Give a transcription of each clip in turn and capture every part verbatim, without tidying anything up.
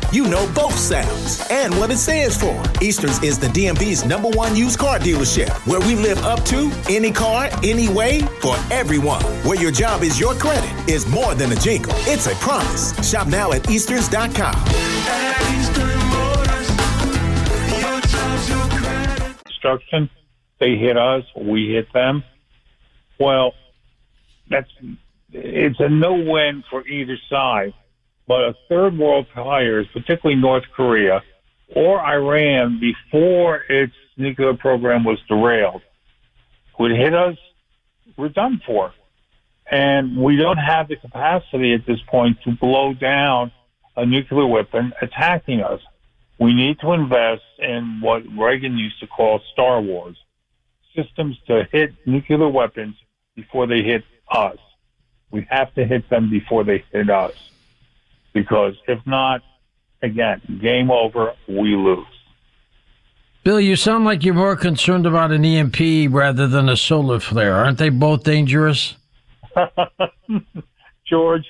you know both sounds and what it stands for. Easterns is the D M V's number one used car dealership, where we live up to any car, any way, for everyone. Where your job is your credit is more than a jingle. It's a promise. Shop now at Easterns dot com. Construction, they hit us, we hit them. Well, that's it's a no-win for either side. But a third world players, particularly North Korea or Iran, before its nuclear program was derailed, would hit us, we're done for. And we don't have the capacity at this point to blow down a nuclear weapon attacking us. We need to invest in what Reagan used to call Star Wars, systems to hit nuclear weapons before they hit us. We have to hit them before they hit us. Because if not, again, game over, we lose. Bill, you sound like you're more concerned about an E M P rather than a solar flare. Aren't they both dangerous? George,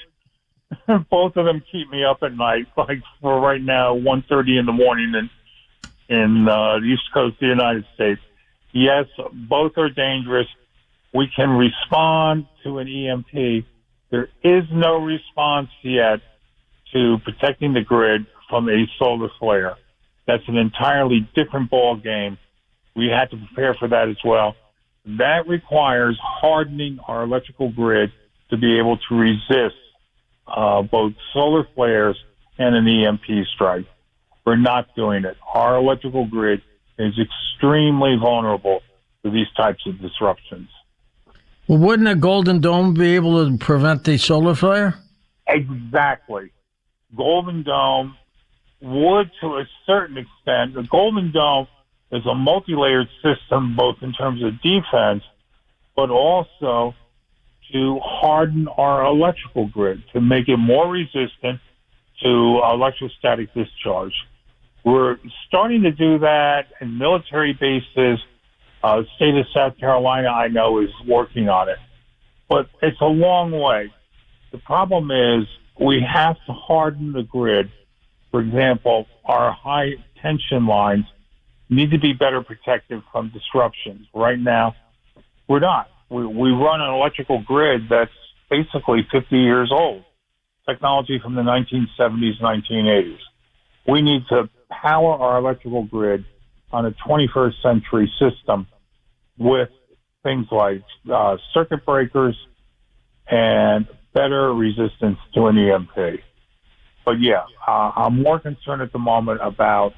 both of them keep me up at night. Like for right now, one thirty in the morning in, in uh, the East Coast of the United States. Yes, both are dangerous. We can respond to an E M P. There is no response yet to protecting the grid from a solar flare. That's an entirely different ball game. We had to prepare for that as well. That requires hardening our electrical grid to be able to resist uh, both solar flares and an E M P strike. We're not doing it. Our electrical grid is extremely vulnerable to these types of disruptions. Well, wouldn't a Golden Dome be able to prevent the solar flare? Exactly. Golden Dome would, to a certain extent. The Golden Dome is a multi-layered system, both in terms of defense, but also to harden our electrical grid, to make it more resistant to electrostatic discharge. We're starting to do that in military bases. Uh, the state of South Carolina, I know, is working on it. But it's a long way. The problem is we have to harden the grid. For example, our high tension lines need to be better protected from disruptions. Right now, we're not. We, we run an electrical grid that's basically fifty years old, technology from the nineteen seventies, nineteen eighties. We need to power our electrical grid on a twenty-first century system with things like uh, circuit breakers and better resistance to an E M P. But yeah, uh, I'm more concerned at the moment about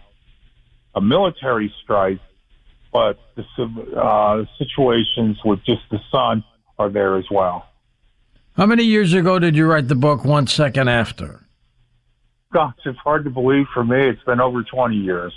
a military strike, but the uh, situations with just the sun are there as well. How many years ago did you write the book One Second After? Gosh, it's hard to believe for me. It's been over twenty years.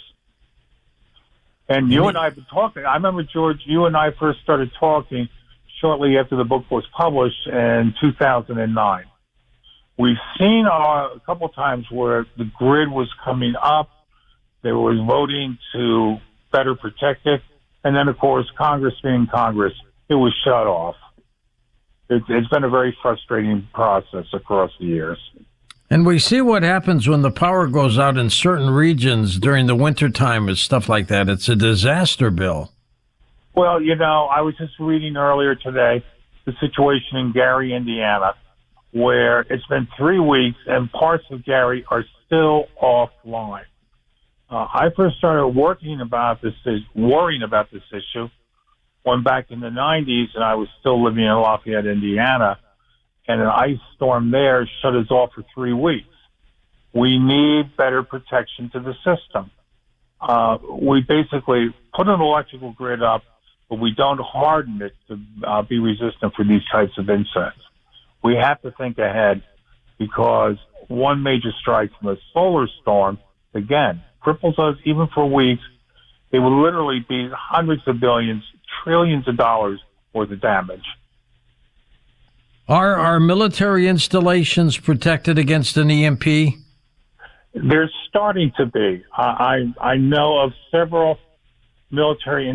And you and I have been talking. I remember, George, you and I first started talking shortly after the book was published in two thousand nine. We've seen uh, a couple times where the grid was coming up. There was voting to better protect it. And then, of course, Congress being Congress, it was shut off. It, it's been a very frustrating process across the years. And we see what happens when the power goes out in certain regions during the wintertime and stuff like that. It's a disaster, Bill. Well, you know, I was just reading earlier today the situation in Gary, Indiana, where it's been three weeks and parts of Gary are still offline. Uh, I first started working about this, worrying about this issue when back in the nineties, and I was still living in Lafayette, Indiana, and an ice storm there shut us off for three weeks. We need better protection to the system. Uh, we basically put an electrical grid up, but we don't harden it to uh, be resistant for these types of incidents. We have to think ahead because one major strike from a solar storm, again, cripples us even for weeks. It would literally be hundreds of billions, trillions of dollars worth of damage. Are our military installations protected against an E M P? They're starting to be. I, I, I know of several military